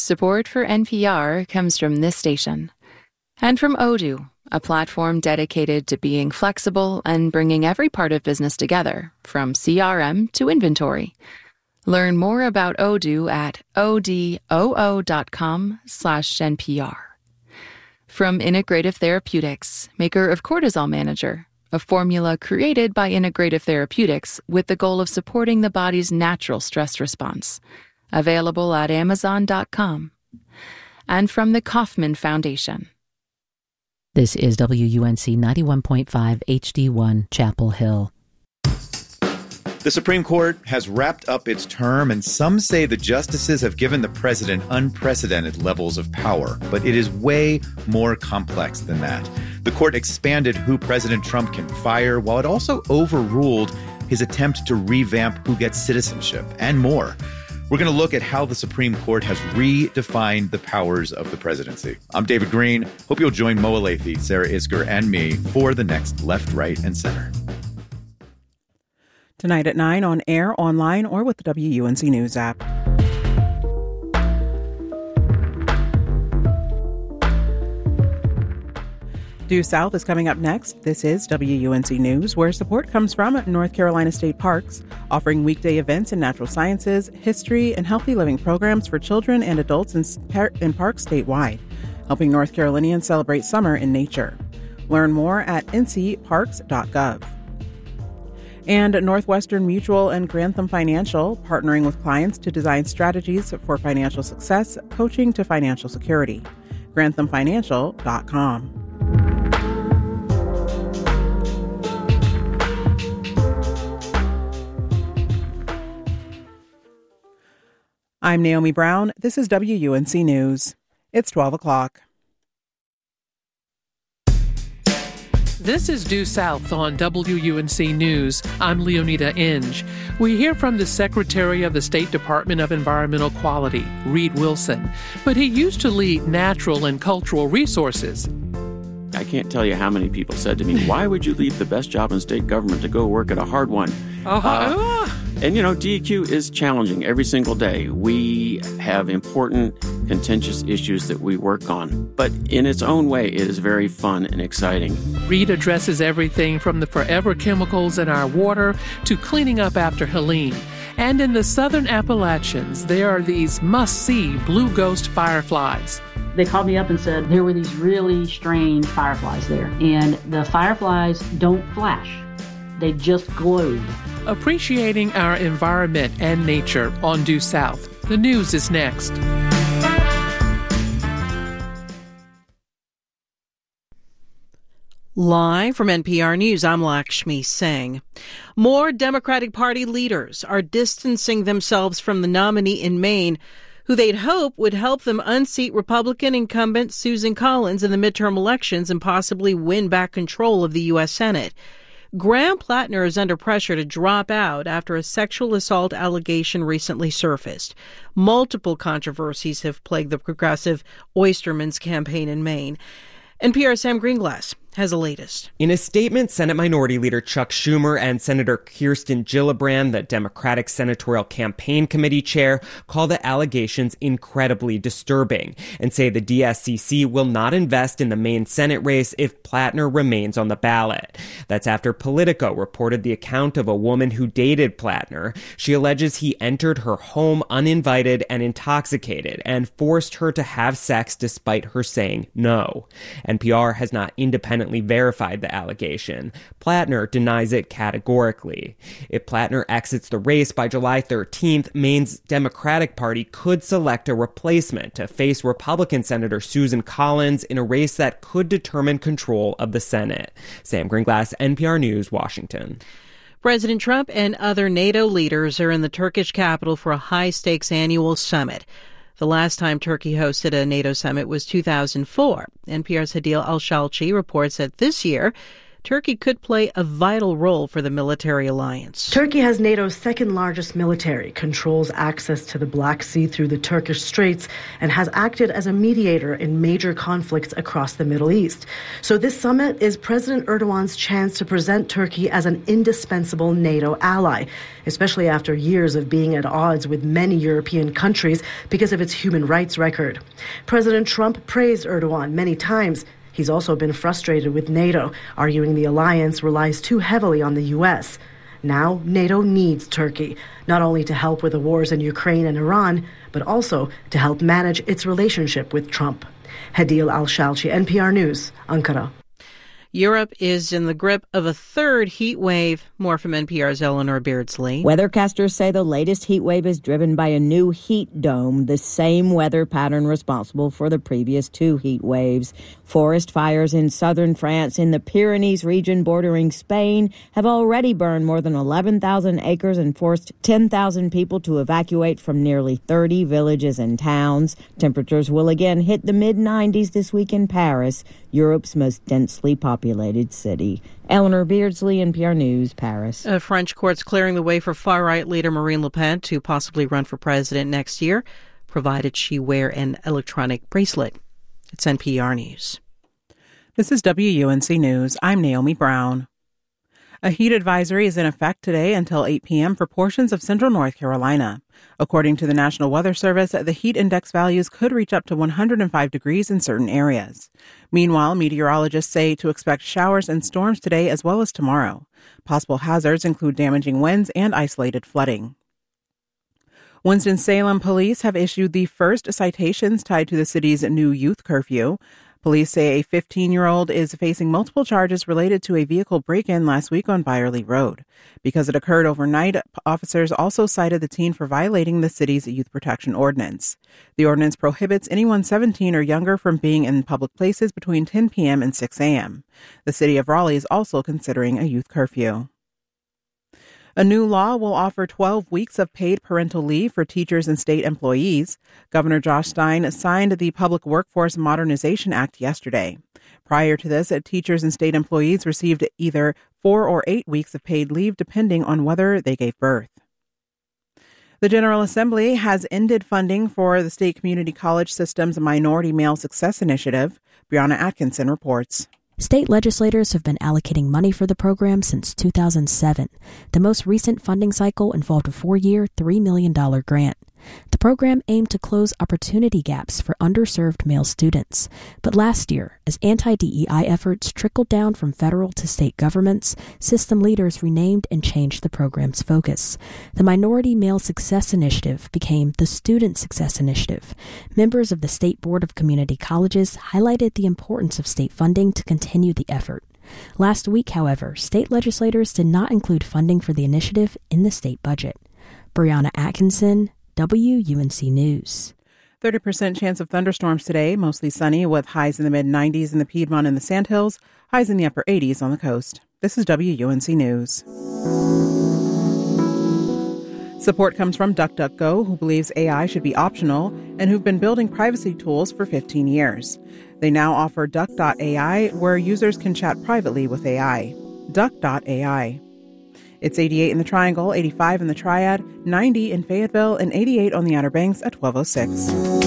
Support for NPR comes from this station and from Odoo, a platform dedicated to being flexible and bringing every part of business together, from CRM to inventory. Learn more about Odoo at odoo.com/NPR. From Integrative Therapeutics, maker of Cortisol Manager, a formula created by Integrative Therapeutics with the goal of supporting the body's natural stress response. Available at Amazon.com. And from the Kauffman Foundation. This is WUNC 91.5 HD1 Chapel Hill. The Supreme Court has wrapped up its term, and some say the justices have given the president unprecedented levels of power. But it is way more complex than that. The court expanded who President Trump can fire, while it also overruled his attempt to revamp who gets citizenship, and more. We're going to look at how the Supreme Court has redefined the powers of the presidency. I'm David Green. Hope you'll join Mo Alethi, Sarah Isgur, and me for the next Left, Right, and Center. Tonight at 9 on air, online, or with the WUNC News app. Due South is coming up next. This is WUNC News, where support comes from North Carolina State Parks, offering weekday events in natural sciences, history, and healthy living programs for children and adults in parks statewide, helping North Carolinians celebrate summer in nature. Learn more at ncparks.gov. And Northwestern Mutual and Grantham Financial, partnering with clients to design strategies for financial success, coaching to financial security. GranthamFinancial.com. I'm Naomi Brown. This is WUNC News. It's 12 o'clock. This is Due South on WUNC News. I'm Leonida Inge. We hear from the Secretary of the State Department of Environmental Quality, Reed Wilson, but he used to lead natural and cultural resources. I can't tell you how many people said to me, why would you leave the best job in state government to go work at a hard one? And, DEQ is challenging every single day. We have important, contentious issues that we work on. But in its own way, it is very fun and exciting. Reed addresses everything from the forever chemicals in our water to cleaning up after Helene. And in the southern Appalachians, there are these must-see blue ghost fireflies. They called me up and said there were these really strange fireflies there. And the fireflies don't flash. They just glowed. Appreciating our environment and nature on Due South. The news is next. Live from NPR News, I'm Lakshmi Singh. More Democratic Party leaders are distancing themselves from the nominee in Maine, who they'd hope would help them unseat Republican incumbent Susan Collins in the midterm elections and possibly win back control of the U.S. Senate. Graham Plattner is under pressure to drop out after a sexual assault allegation recently surfaced. Multiple controversies have plagued the progressive Oysterman's campaign in Maine. NPR's Sam Greenglass has the latest. In a statement, Senate Minority Leader Chuck Schumer and Senator Kirsten Gillibrand, the Democratic Senatorial Campaign Committee chair, call the allegations incredibly disturbing and say the DSCC will not invest in the Maine Senate race if Plattner remains on the ballot. That's after Politico reported the account of a woman who dated Plattner. She alleges he entered her home uninvited and intoxicated and forced her to have sex despite her saying no. NPR has not independently verified the allegation. Plattner denies it categorically. If Plattner exits the race by July 13th, Maine's Democratic Party could select a replacement to face Republican Senator Susan Collins in a race that could determine control of the Senate. Sam Greenglass, NPR News, Washington. President Trump and other NATO leaders are in the Turkish capital for a high-stakes annual summit. The last time Turkey hosted a NATO summit was 2004. NPR's Hadil Al-Shalchi reports that this year, Turkey could play a vital role for the military alliance. Turkey has NATO's second largest military, controls access to the Black Sea through the Turkish Straits, and has acted as a mediator in major conflicts across the Middle East. So this summit is President Erdogan's chance to present Turkey as an indispensable NATO ally, especially after years of being at odds with many European countries because of its human rights record. President Trump praised Erdogan many times. He's also been frustrated with NATO, arguing the alliance relies too heavily on the U.S. Now, NATO needs Turkey, not only to help with the wars in Ukraine and Iran, but also to help manage its relationship with Trump. Hadil Al-Shalchi, NPR News, Ankara. Europe is in the grip of a third heat wave. More from NPR's Eleanor Beardsley. Weathercasters say the latest heat wave is driven by a new heat dome, the same weather pattern responsible for the previous two heat waves. Forest fires in southern France in the Pyrenees region bordering Spain have already burned more than 11,000 acres and forced 10,000 people to evacuate from nearly 30 villages and towns. Temperatures will again hit the mid-90s this week in Paris, Europe's most densely populated city. Eleanor Beardsley, NPR News, Paris. French courts clearing the way for far-right leader Marine Le Pen to possibly run for president next year, provided she wear an electronic bracelet. It's NPR News. This is WUNC News. I'm Naomi Brown. A heat advisory is in effect today until 8 p.m. for portions of central North Carolina. According to the National Weather Service, the heat index values could reach up to 105 degrees in certain areas. Meanwhile, meteorologists say to expect showers and storms today as well as tomorrow. Possible hazards include damaging winds and isolated flooding. Winston-Salem police have issued the first citations tied to the city's new youth curfew. Police say a 15-year-old is facing multiple charges related to a vehicle break-in last week on Byerly Road. Because it occurred overnight, officers also cited the teen for violating the city's youth protection ordinance. The ordinance prohibits anyone 17 or younger from being in public places between 10 p.m. and 6 a.m. The city of Raleigh is also considering a youth curfew. A new law will offer 12 weeks of paid parental leave for teachers and state employees. Governor Josh Stein signed the Public Workforce Modernization Act yesterday. Prior to this, teachers and state employees received either 4 or 8 weeks of paid leave, depending on whether they gave birth. The General Assembly has ended funding for the state community college system's Minority Male Success Initiative. Brianna Atkinson reports. State legislators have been allocating money for the program since 2007. The most recent funding cycle involved a 4-year, $3 million grant. The program aimed to close opportunity gaps for underserved male students. But last year, as anti-DEI efforts trickled down from federal to state governments, system leaders renamed and changed the program's focus. The Minority Male Success Initiative became the Student Success Initiative. Members of the State Board of Community Colleges highlighted the importance of state funding to continue the effort. Last week, however, state legislators did not include funding for the initiative in the state budget. Brianna Atkinson, WUNC News. 30% chance of thunderstorms today, mostly sunny with highs in the mid-90s in the Piedmont and the Sandhills, highs in the upper 80s on the coast. This is WUNC News. Support comes from DuckDuckGo, who believes AI should be optional and who've been building privacy tools for 15 years. They now offer Duck.ai, where users can chat privately with AI. Duck.ai. It's 88 in the Triangle, 85 in the Triad, 90 in Fayetteville, and 88 on the Outer Banks at 12:06.